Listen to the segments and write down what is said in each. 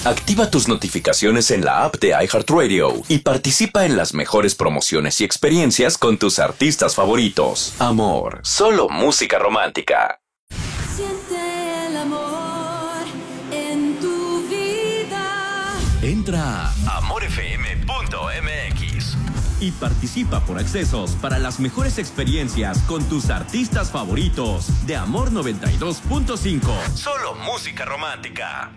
Activa tus notificaciones en la app de iHeartRadio y participa en las mejores promociones y experiencias con tus artistas favoritos. Amor, solo música romántica. Siente el amor en tu vida. Entra a amorfm.mx y participa por accesos para las mejores experiencias con tus artistas favoritos de Amor 92.5. Solo música romántica.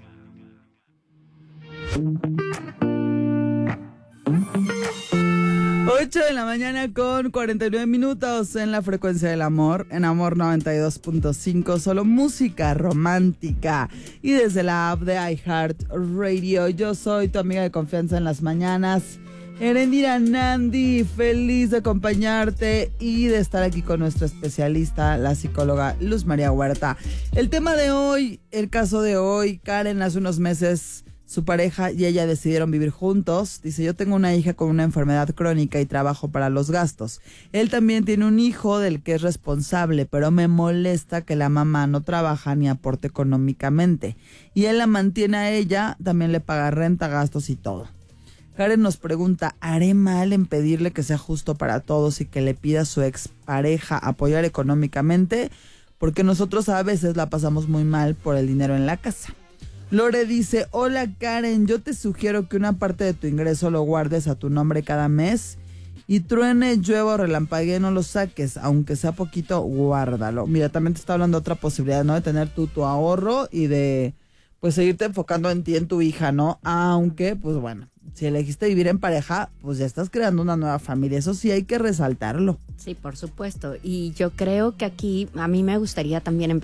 8 de la mañana con 49 minutos en la frecuencia del amor, en Amor 92.5, solo música romántica. Y desde la app de iHeartRadio, yo soy tu amiga de confianza en las mañanas, Erendira Nandi, feliz de acompañarte y de estar aquí con nuestra especialista, la psicóloga Luz María Huerta. El tema de hoy, el caso de hoy, Karen hace unos meses, su pareja y ella decidieron vivir juntos. Dice, yo tengo una hija con una enfermedad crónica y trabajo para los gastos. Él también tiene un hijo del que es responsable, pero me molesta que la mamá no trabaja ni aporte económicamente. Y él la mantiene a ella, también le paga renta, gastos y todo. Karen nos pregunta, ¿haré mal en pedirle que sea justo para todos y que le pida a su expareja apoyar económicamente? Porque nosotros a veces la pasamos muy mal por el dinero en la casa. Lore dice, hola Karen, yo te sugiero que una parte de tu ingreso lo guardes a tu nombre cada mes y truene, llueva o relampaguee, no lo saques, aunque sea poquito, guárdalo. Mira, también te está hablando de otra posibilidad, ¿no? De tener tu ahorro y de, pues, seguirte enfocando en ti, en tu hija, ¿no? Aunque, pues bueno, si elegiste vivir en pareja, pues ya estás creando una nueva familia, eso sí hay que resaltarlo. Sí, por supuesto, y yo creo que aquí a mí me gustaría también